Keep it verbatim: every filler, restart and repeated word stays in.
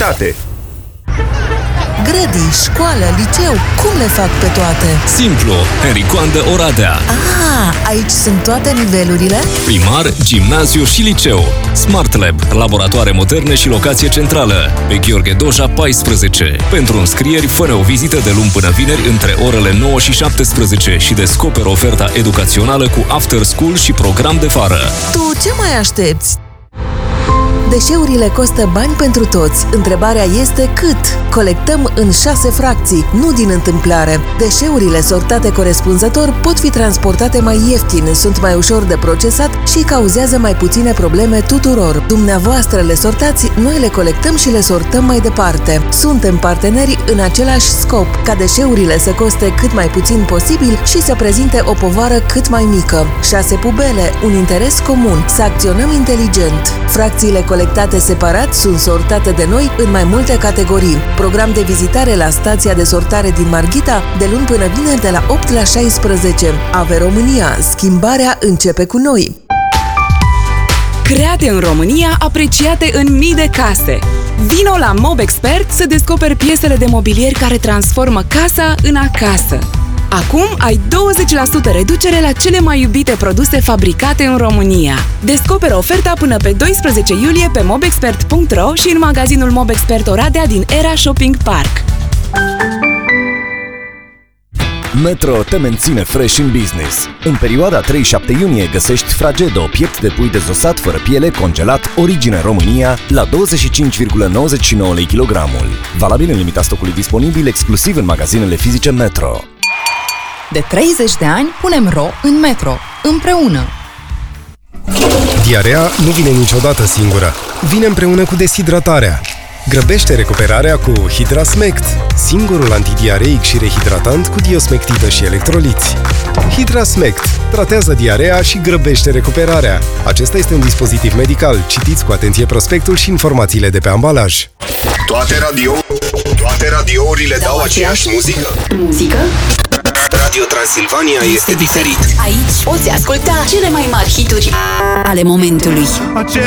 calitate. Grădii, școală, liceu, cum le fac pe toate? Simplu, Henricoandă Oradea. Ah, aici sunt toate nivelurile? Primar, gimnaziu și liceu. Smart Lab, laboratoare moderne și locație centrală. Pe Gheorghe Doja paisprezece. Pentru înscrieri, fă o vizită de luni până vineri între orele nouă și șaptesprezece și descoperă oferta educațională cu after school și program de vară. Tu ce mai aștepți? Deșeurile costă bani pentru toți. Întrebarea este cât? Colectăm în șase fracții, nu din întâmplare. Deșeurile sortate corespunzător pot fi transportate mai ieftin, sunt mai ușor de procesat și cauzează mai puține probleme tuturor. Dumneavoastră le sortați, noi le colectăm și le sortăm mai departe. Suntem parteneri în același scop, ca deșeurile să coste cât mai puțin posibil și să prezinte o povară cât mai mică. Șase pubele, un interes comun, să acționăm inteligent. Fracțiile colectate separat sunt sortate de noi în mai multe categorii. Program de vizitare la stația de sortare din Marghita de luni până vineri de la opt la șaisprezece. Ave România, schimbarea începe cu noi! Create în România, apreciate în mii de case. Vino la Mobexpert să descoperi piesele de mobilier care transformă casa în acasă. Acum ai douăzeci la sută reducere la cele mai iubite produse fabricate în România. Descoperă oferta până pe doisprezece iulie pe mobexpert punct ro și în magazinul Mobexpert Oradea din Era Shopping Park. Metro te menține fresh in business. În perioada trei șapte iunie găsești Fragedo, piept de pui dezosat fără piele, congelat, origine România, la douăzeci și cinci virgulă nouăzeci și nouă lei kilogramul. Valabil în limita stocului disponibil exclusiv în magazinele fizice Metro. De treizeci de ani punem ro în Metro, împreună. Diarea nu vine niciodată singură. Vine împreună cu deshidratarea. Grăbește recuperarea cu Hidrasmect, singurul antidiareic și rehidratant cu diosmectită și electroliți. Hidrasmect tratează diarea și grăbește recuperarea. Acesta este un dispozitiv medical. Citiți cu atenție prospectul și informațiile de pe ambalaj. Toate radio, toate radiourile dau, dau aceeași muzică. Muzică? Radio Transilvania este diferit. Aici poți asculta cele mai mari hituri ale momentului. Aceea